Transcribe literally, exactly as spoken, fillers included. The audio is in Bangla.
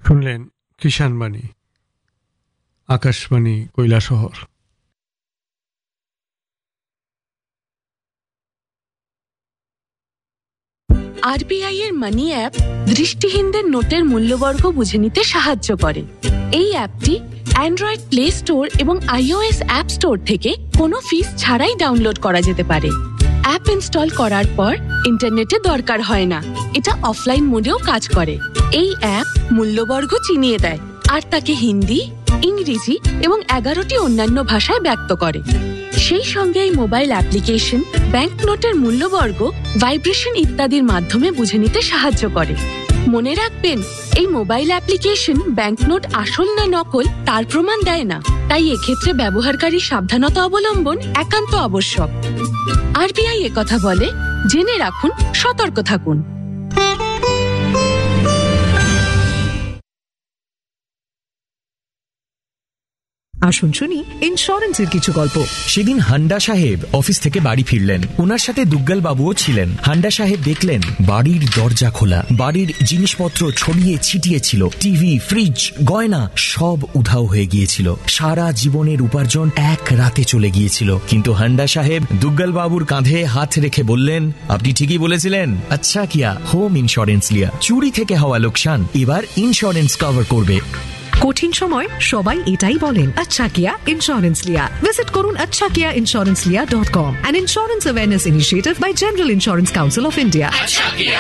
শুনলেন কিষাণবাণী, আকাশবাণী কৈলাসহর। আরবিআই এর মানি অ্যাপ দৃষ্টিহীনদের নোটের মূল্যবর্গ বুঝে নিতে সাহায্য করে। এই অ্যাপটি অ্যান্ড্রয়েড প্লে স্টোর এবং আইওএস অ্যাপ স্টোর থেকে কোনো ফিস ছাড়াই ডাউনলোড করা যেতে পারে। অ্যাপ ইনস্টল করার পর ইন্টারনেটে দরকার হয় না। এটা অফলাইন মোডেও কাজ করে। এই অ্যাপ মূল্যবর্গ চিনিয়ে দেয় আর তাকে হিন্দি, ইংরেজি এবং এগারোটি অন্যান্য ভাষায় ব্যক্ত করে। সেই সঙ্গে এই মোবাইল অ্যাপ্লিকেশন ব্যাংক নোটের মূল্যবর্গ, ভাইব্রেশন ইত্যাদির মাধ্যমে বুঝে নিতে সাহায্য করে। মনে রাখবেন, এই মোবাইল অ্যাপ্লিকেশন ব্যাংক নোট আসল না নকল তার প্রমাণ দেয় না, তাই এক্ষেত্রে ব্যবহারকারী সাবধানতা অবলম্বন একান্ত আবশ্যক। আরবিআই একথা বলে, জেনে রাখুন, সতর্ক থাকুন। আসুন শুনি ইন্স্যুরেন্সের কিছু গল্প। সেদিন হান্ডা সাহেব অফিস থেকে বাড়ি ফিরলেন। ওনার সাথে দুগ্গাল বাবুও ছিলেন। হান্ডা সাহেব দেখলেন বাড়ির দরজা খোলা, বাড়ির জিনিসপত্র ছড়িয়ে ছিটিয়ে ছিল, টিভি, ফ্রিজ, গয়না সব উধাও হয়ে গিয়েছিল। সারা জীবনের উপার্জন এক রাতে চলে গিয়েছিল। কিন্তু হান্ডা সাহেব দুগ্গাল বাবুর কাঁধে হাত রেখে বললেন, আপনি ঠিকই বলেছিলেন, আচ্ছা কিয়া হোম ইন্স্যুরেন্স লিয়া। চুরি থেকে হওয়া লোকসান এবার ইন্স্যুরেন্স কভার করবে। কঠিন সময় সবাই এটাই বলেন, আচ্ছা কিয়া ইন্স্যুরেন্স লিয়া। ভিজিট করুন আচ্ছা কিয়া ইন্স্যুরেন্স লিয়া dot com, an insurance awareness initiative by General Insurance Council of India.